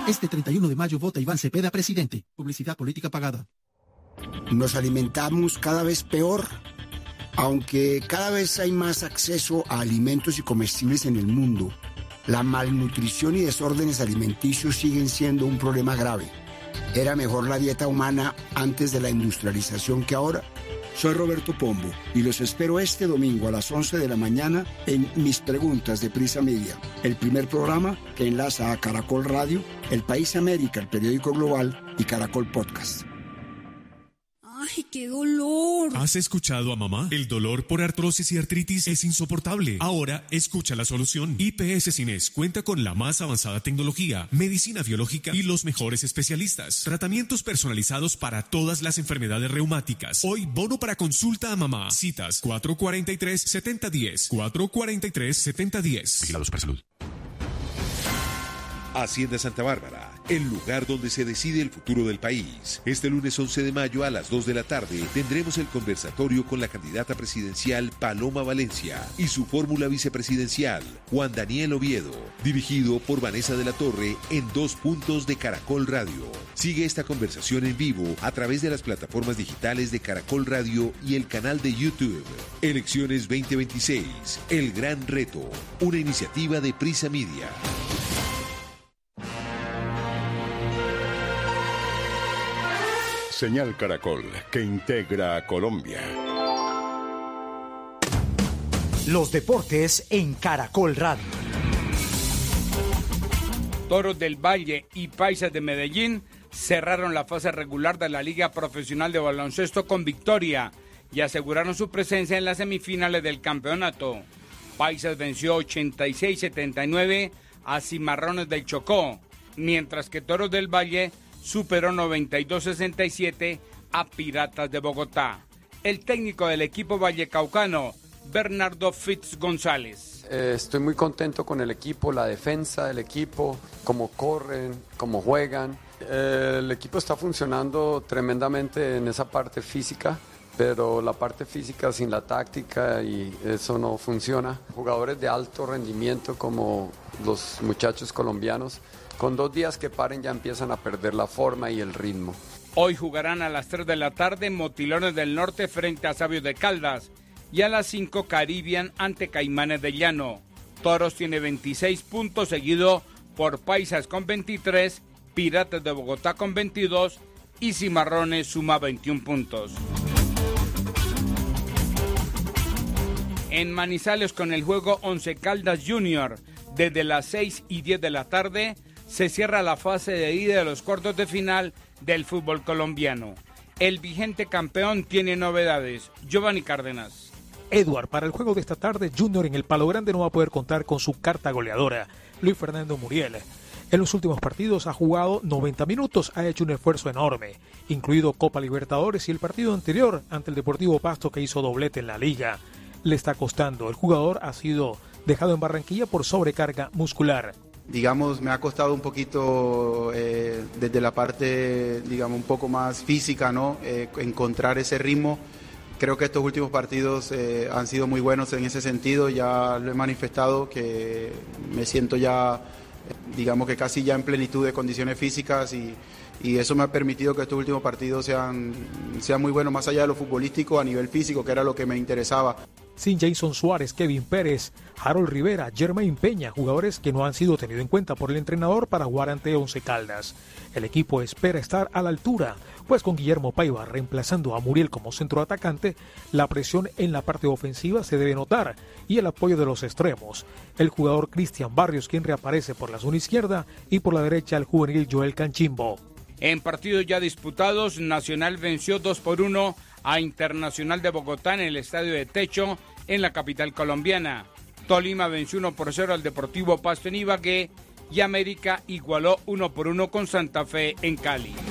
Este 31 de mayo vota Iván Cepeda presidente. Publicidad política pagada. Nos alimentamos cada vez peor. Aunque cada vez hay más acceso a alimentos y comestibles en el mundo, la malnutrición y desórdenes alimenticios siguen siendo un problema grave. ¿Era mejor la dieta humana antes de la industrialización que ahora? Soy Roberto Pombo y los espero este domingo a las 11 de la mañana en Mis Preguntas de Prisa Media, el primer programa que enlaza a Caracol Radio, El País América, el periódico global, y Caracol Podcast. ¡Ay, qué dolor! ¿Has escuchado a mamá? El dolor por artrosis y artritis es insoportable. Ahora, escucha la solución. IPS Cines cuenta con la más avanzada tecnología, medicina biológica y los mejores especialistas. Tratamientos personalizados para todas las enfermedades reumáticas. Hoy, bono para consulta a mamá. Citas 443-7010. 443-7010. Vigilados para salud. Hacienda Santa Bárbara, el lugar donde se decide el futuro del país. Este lunes 11 de mayo a las 2 de la tarde tendremos el conversatorio con la candidata presidencial Paloma Valencia y su fórmula vicepresidencial, Juan Daniel Oviedo, dirigido por Vanessa de la Torre en 2 puntos de Caracol Radio. Sigue esta conversación en vivo a través de las plataformas digitales de Caracol Radio y el canal de YouTube. Elecciones 2026, el gran reto, una iniciativa de Prisa Media. Señal Caracol, que integra a Colombia. Los deportes en Caracol Radio. Toros del Valle y Paisas de Medellín cerraron la fase regular de la Liga Profesional de Baloncesto con victoria y aseguraron su presencia en las semifinales del campeonato. Paisas venció 86-79 a Cimarrones del Chocó, mientras que Toros del Valle superó 92-67 a Piratas de Bogotá. El técnico del equipo vallecaucano, Bernardo Fitz González. Estoy muy contento con el equipo, la defensa del equipo, cómo corren, cómo juegan. El equipo está funcionando tremendamente en esa parte física, pero la parte física sin la táctica y eso no funciona. Jugadores de alto rendimiento como los muchachos colombianos, con 2 días que paren ya empiezan a perder la forma y el ritmo. Hoy jugarán a las 3 de la tarde Motilones del Norte frente a Sabios de Caldas y a las 5 Caribbean ante Caimanes de Llano. Toros tiene 26 puntos, seguido por Paisas con 23, Piratas de Bogotá con 22 y Cimarrones suma 21 puntos. En Manizales, con el juego Once Caldas Junior, desde las 6 y 10 de la tarde, se cierra la fase de ida de los cuartos de final del fútbol colombiano. El vigente campeón tiene novedades. Giovanni Cárdenas. Edward, para el juego de esta tarde, Junior en el Palo Grande no va a poder contar con su carta goleadora, Luis Fernando Muriel. En los últimos partidos ha jugado 90 minutos, ha hecho un esfuerzo enorme, incluido Copa Libertadores y el partido anterior ante el Deportivo Pasto, que hizo doblete en la liga. Le está costando. El jugador ha sido dejado en Barranquilla por sobrecarga muscular. Digamos, me ha costado un poquito desde la parte, digamos, un poco más física, ¿no? Encontrar ese ritmo. Creo que estos últimos partidos han sido muy buenos en ese sentido. Ya lo he manifestado, que me siento ya, digamos que casi ya en plenitud de condiciones físicas y eso me ha permitido que estos últimos partidos sean muy buenos, más allá de lo futbolístico, a nivel físico, que era lo que me interesaba. Sin Jason Suárez, Kevin Pérez, Harold Rivera, Germain Peña, jugadores que no han sido tenidos en cuenta por el entrenador para jugar ante Once Caldas. El equipo espera estar a la altura, pues con Guillermo Paiva reemplazando a Muriel como centroatacante, la presión en la parte ofensiva se debe notar y el apoyo de los extremos. El jugador Cristian Barrios, quien reaparece por la zona izquierda, y por la derecha el juvenil Joel Canchimbo. En partidos ya disputados, Nacional venció 2-1 a Internacional de Bogotá en el Estadio de Techo, en la capital colombiana. Tolima venció 1-0 al Deportivo Pasto en Ibagué y América igualó 1-1 con Santa Fe en Cali.